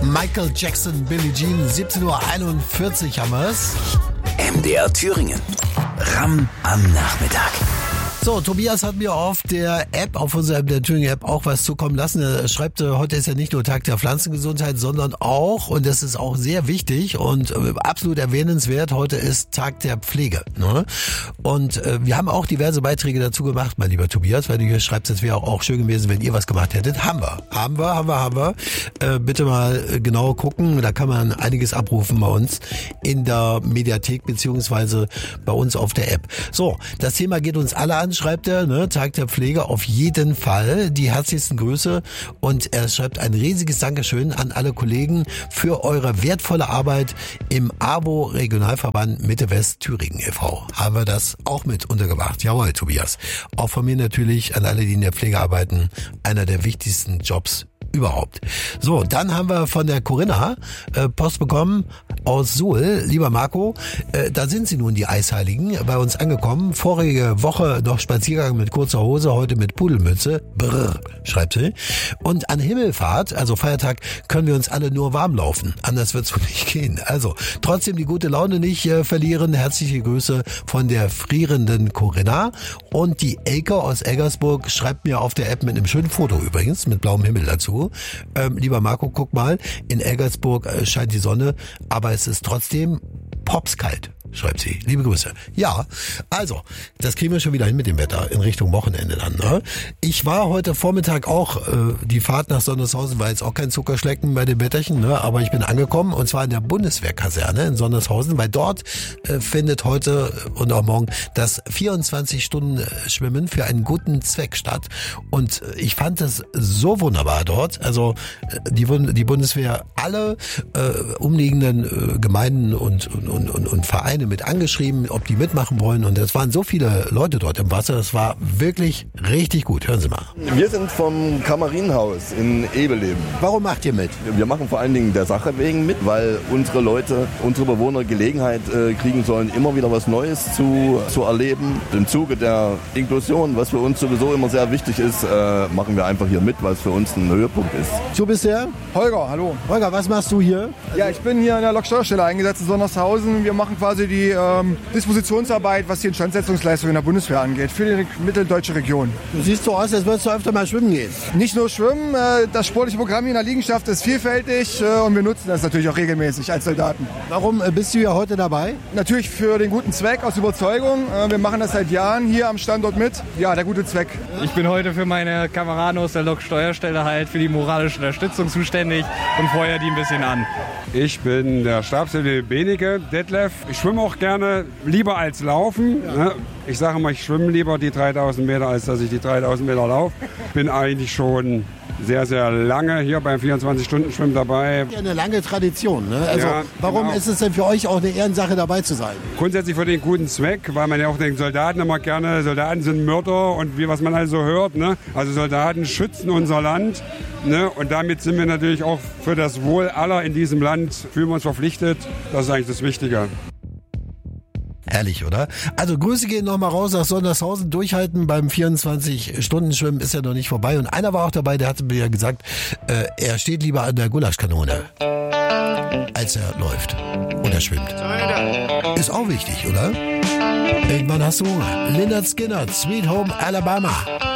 Michael Jackson, Billie Jean, 17:41 Uhr haben wir's. MDR Thüringen. Ram am Nachmittag. So, Tobias hat mir auf der App, auf unserer MDR Thüringen App auch was zukommen lassen. Er schreibt, heute ist ja nicht nur Tag der Pflanzengesundheit, sondern auch, und das ist auch sehr wichtig und absolut erwähnenswert, heute ist Tag der Pflege. Ne? Und wir haben auch diverse Beiträge dazu gemacht, mein lieber Tobias, weil du hier schreibst, es wäre auch schön gewesen, wenn ihr was gemacht hättet. Haben wir. Bitte mal genau gucken, da kann man einiges abrufen bei uns in der Mediathek beziehungsweise bei uns auf der App. So, das Thema geht uns alle an, schreibt er, ne? Tag der Pflege auf jeden Fall. Die herzlichsten Grüße und er schreibt ein riesiges Dankeschön an alle Kollegen für eure wertvolle Arbeit im AWO Regionalverband Mitte West Thüringen e.V. Haben wir das auch mit untergebracht. Jawohl, Tobias. Auch von mir natürlich an alle, die in der Pflege arbeiten, einer der wichtigsten Jobs überhaupt. So, dann haben wir von der Corinna Post bekommen aus Suhl. Lieber Marco, da sind sie nun, die Eisheiligen, bei uns angekommen. Vorige Woche noch Spaziergang mit kurzer Hose, heute mit Pudelmütze. Brrr, schreibt sie. Und an Himmelfahrt, also Feiertag, können wir uns alle nur warm laufen. Anders wird's wohl nicht gehen. Also, trotzdem die gute Laune nicht verlieren. Herzliche Grüße von der frierenden Corinna. Und die Elke aus Eggersburg schreibt mir auf der App mit einem schönen Foto übrigens, mit blauem Himmel dazu. Lieber Marco, guck mal, in Eggersburg scheint die Sonne, aber es ist trotzdem popskalt, schreibt sie. Liebe Grüße. Ja, also, das kriegen wir schon wieder hin mit dem Wetter in Richtung Wochenende dann. Ne? Ich war heute Vormittag auch, die Fahrt nach Sondershausen war jetzt auch kein Zuckerschlecken bei dem Wetterchen, ne? Aber ich bin angekommen und zwar in der Bundeswehrkaserne in Sondershausen, weil dort findet heute und auch morgen das 24-Stunden-Schwimmen für einen guten Zweck statt. Und ich fand das so wunderbar dort. Also die Bundeswehr, alle umliegenden Gemeinden und Vereine mit angeschrieben, ob die mitmachen wollen. Und es waren so viele Leute dort im Wasser. Das war wirklich richtig gut. Hören Sie mal. Wir sind vom Kamerinhaus in Ebeleben. Warum macht ihr mit? Wir machen vor allen Dingen der Sache wegen mit, weil unsere Leute, unsere Bewohner Gelegenheit kriegen sollen, immer wieder was Neues zu erleben. Im Zuge der Inklusion, was für uns sowieso immer sehr wichtig ist, machen wir einfach hier mit, weil es für uns ein Höhepunkt ist. Du bist der? Holger, hallo. Holger, was machst du hier? Ja, ich bin hier in der Loksteuerstelle eingesetzt in Sondershausen. Wir machen quasi die Dispositionsarbeit, was die Instandsetzungsleistung in der Bundeswehr angeht, für die mitteldeutsche Region. Du siehst so aus, als würdest du öfter mal schwimmen gehen. Nicht nur schwimmen, das sportliche Programm hier in der Liegenschaft ist vielfältig und wir nutzen das natürlich auch regelmäßig als Soldaten. Warum bist du ja heute dabei? Natürlich für den guten Zweck, aus Überzeugung. Wir machen das seit Jahren hier am Standort mit. Ja, der gute Zweck. Ich bin heute für meine Kameraden aus der Loksteuerstelle halt für die moralische Unterstützung zuständig und feuer die ein bisschen an. Ich bin der Stabsstelle Benecke, Detlef. Ich schwimme auch gerne, lieber als laufen. Ja. Ich sage mal, ich schwimme lieber die 3000 Meter, als dass ich die 3000 Meter laufe. Bin eigentlich schon sehr, sehr lange hier beim 24-Stunden-Schwimmen dabei. Ja, eine lange Tradition. Ne? Also ja, warum genau. Ist es denn für euch auch eine Ehrensache, dabei zu sein? Grundsätzlich für den guten Zweck, weil man ja auch den Soldaten immer gerne, Soldaten sind Mörder und wie was man also hört. Ne? Also Soldaten schützen unser Land. Ne? Und damit sind wir natürlich auch für das Wohl aller in diesem Land, fühlen wir uns verpflichtet. Das ist eigentlich das Wichtige. Herrlich, oder? Also Grüße gehen nochmal raus nach Sondershausen. Durchhalten beim 24-Stunden-Schwimmen ist ja noch nicht vorbei. Und einer war auch dabei, der hatte mir ja gesagt, er steht lieber an der Gulaschkanone, als er läuft oder schwimmt. Ist auch wichtig, oder? Irgendwann hast du Lynyrd Skynyrd, Sweet Home Alabama.